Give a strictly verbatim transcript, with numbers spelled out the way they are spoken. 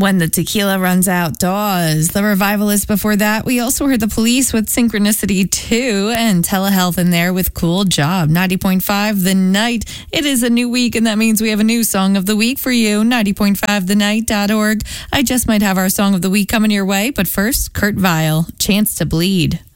When the Tequila Runs Out, Dawes. The Revivalist before that. We also heard The Police with Synchronicity two and Telehealth in there with Cool Job. ninety point five The Night. It is a new week, and that means we have a new song of the week for you. ninety point five the night dot org. I just might have our song of the week coming your way, but first, Kurt Vile, Chance to Bleed.